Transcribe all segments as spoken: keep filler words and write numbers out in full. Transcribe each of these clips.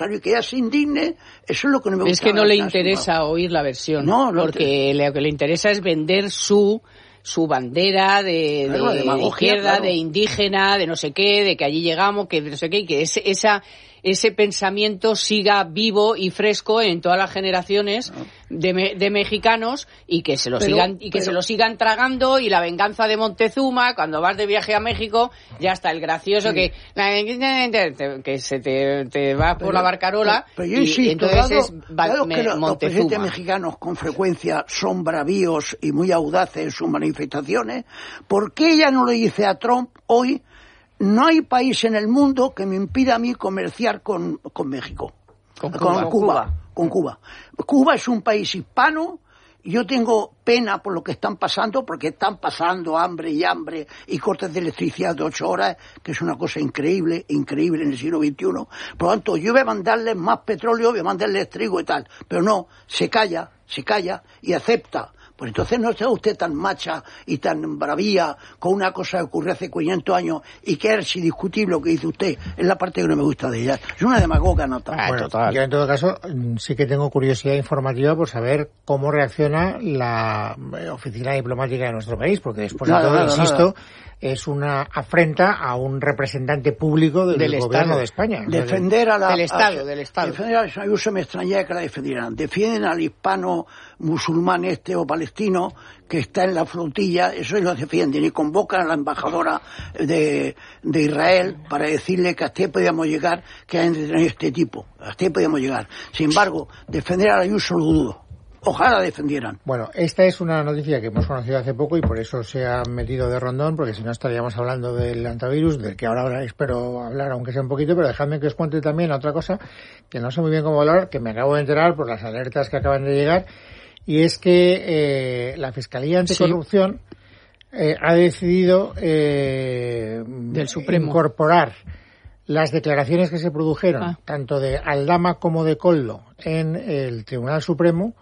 Claro, y que ella se indigne, eso es lo que no me gusta. Es que no le interesa oír la versión, no, no porque te... lo que le interesa es vender su su bandera de, claro, de, de izquierda, claro. de indígena, de no sé qué, de que allí llegamos, que no sé qué, y que ese, esa... ese pensamiento siga vivo y fresco en todas las generaciones de, de mexicanos y que se lo pero, sigan y que pero, se lo sigan tragando, y la venganza de Montezuma cuando vas de viaje a México ya está el gracioso sí. que que se te, te va por pero, la barcarola pero, pero yo insisto, y entonces dado, es dado me, que los, los presidentes mexicanos con frecuencia son bravíos y muy audaces en sus manifestaciones, ¿por qué ella no le dice a Trump hoy: no hay país en el mundo que me impida a mí comerciar con, con México, con, con, con Cuba, Cuba, con Cuba. Cuba es un país hispano. Yo tengo pena por lo que están pasando, porque están pasando hambre y hambre y cortes de electricidad de ocho horas, que es una cosa increíble, increíble en el siglo veintiuno. Por lo tanto, yo voy a mandarles más petróleo, voy a mandarles trigo y tal. Pero no, se calla, se calla y acepta. Pues entonces no sea usted tan macha y tan bravía con una cosa que ocurrió hace quinientos años y que es indiscutible lo que dice usted. Es la parte que no me gusta de ella. Es una demagoga nota. Ah, bueno, total. Yo en todo caso sí que tengo curiosidad informativa por saber cómo reacciona la oficina diplomática de nuestro país, porque después de todo, insisto, nada. es una afrenta a un representante público del, del gobierno Estado. de España. Defender a la... Del Estado, a, del Estado. Defender a la... Yo se me extrañaría que la defendieran. Defienden al hispano musulmán este o palestino que está en la flotilla, eso lo defienden, y convocan a la embajadora de, de Israel para decirle que hasta ahí podíamos llegar, que han detenido este tipo, hasta ahí podíamos llegar. Sin embargo, defender a Ayuso lo dudo. Ojalá la defendieran. Bueno, esta es una noticia que hemos conocido hace poco y por eso se ha metido de rondón, porque si no estaríamos hablando del antivirus, del que ahora espero hablar, aunque sea un poquito, pero dejadme que os cuente también otra cosa que no sé muy bien cómo hablar, que me acabo de enterar por las alertas que acaban de llegar, y es que eh, la Fiscalía Anticorrupción sí. eh, ha decidido eh, del Supremo incorporar las declaraciones que se produjeron, ah. tanto de Aldama como de Koldo, en el Tribunal Supremo,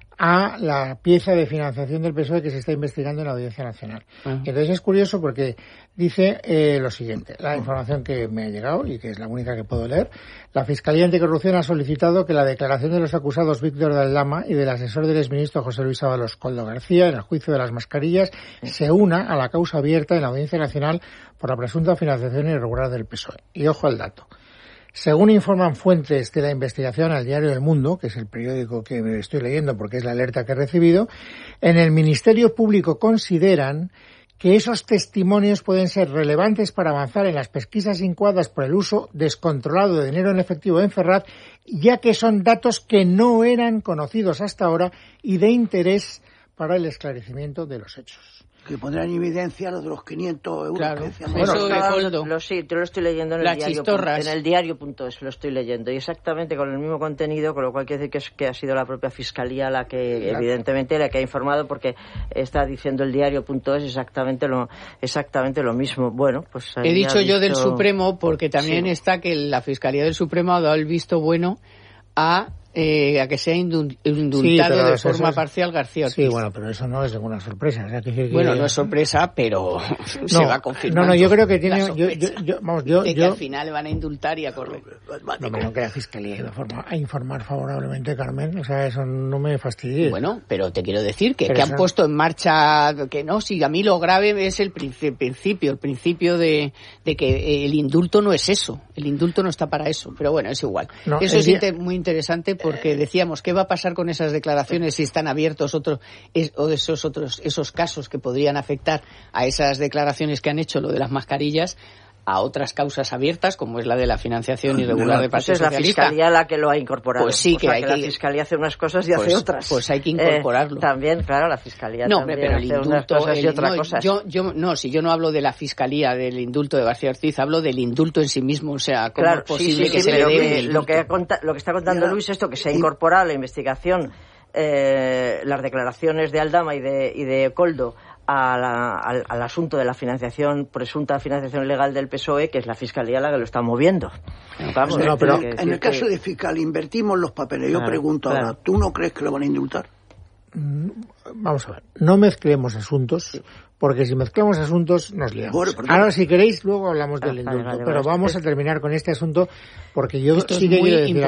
a la pieza de financiación del P S O E que se está investigando en la Audiencia Nacional. Uh-huh. Entonces es curioso porque dice eh, lo siguiente, la información que me ha llegado y que es la única que puedo leer: la Fiscalía Anticorrupción ha solicitado que la declaración de los acusados Víctor de Aldama y del asesor del exministro José Luis Ábalos Koldo García en el juicio de las mascarillas se una a la causa abierta en la Audiencia Nacional por la presunta financiación irregular del P S O E. Y ojo al dato. Según informan fuentes de la investigación al Diario del Mundo, que es el periódico que me estoy leyendo porque es la alerta que he recibido, en el Ministerio Público consideran que esos testimonios pueden ser relevantes para avanzar en las pesquisas incoadas por el uso descontrolado de dinero en efectivo en Ferraz, ya que son datos que no eran conocidos hasta ahora y de interés para el esclarecimiento de los hechos. Que pondrán en evidencia lo de los quinientos euros. Claro, que decían. bueno, eso claro, de lo, lo, sí, yo lo estoy leyendo en el, diario, en el diario punto es, lo estoy leyendo, y exactamente con el mismo contenido, con lo cual quiere decir que, es, que ha sido la propia Fiscalía la que, claro. evidentemente, la que ha informado, porque está diciendo el diario punto es exactamente lo exactamente lo mismo. Bueno, pues... He dicho yo del Supremo porque también sí. está que la Fiscalía del Supremo ha dado el visto bueno a... Eh, a que sea indultado sí, de forma es, parcial García Ortiz. Sí, bueno, pero eso no es ninguna sorpresa. O sea, que, que, bueno, no es sorpresa, pero no, se va confirmando. No, no, yo creo que tiene... Yo, yo, yo, vamos, yo, de que yo, al final le van a indultar y a correr. No, pero que la Fiscalía iba a informar favorablemente, Carmen. O sea, eso no me fastidie. Bueno, pero te quiero decir que, que han eso... puesto en marcha... Que no, si a mí lo grave es el principio, el principio de, de que el indulto no es eso. El indulto no está para eso. Pero bueno, es igual. No, eso es día... muy interesante porque decíamos, ¿qué va a pasar con esas declaraciones si están abiertos otros es, o esos otros esos casos que podrían afectar a esas declaraciones que han hecho, lo de las mascarillas, a otras causas abiertas, como es la de la financiación irregular de Partido Socialista? Es la Fiscalía la que lo ha incorporado. Pues sí, o que, sea, hay que, que la Fiscalía hace unas cosas y pues, hace otras. Pues hay que incorporarlo. Eh, también, claro, la Fiscalía no, también pero el hace indulto, unas cosas el, y otras no, cosas. Yo, yo, no, si yo no hablo de la Fiscalía del indulto de García Ortiz, hablo del indulto en sí mismo, o sea, ¿cómo claro, es posible sí, sí, que sí, se le dé lo que, conta, lo que está contando Mira, Luis, esto que se ha incorporado a la investigación eh, las declaraciones de Aldama y de, y de Koldo a la, al, al asunto de la financiación, presunta financiación ilegal del P S O E, que es la Fiscalía la que lo está moviendo. Vamos, no, pero que, en el caso que... de fiscal, invertimos los papeles. Yo claro, pregunto claro. ahora, ¿tú no crees que lo van a indultar? Vamos a ver, no mezclemos asuntos, porque si mezclamos asuntos nos liamos. Bueno, ahora, si queréis, luego hablamos ah, del indulto, vale, vale, pero vale, vamos es... a terminar con este asunto, porque yo Esto sí que quiero decir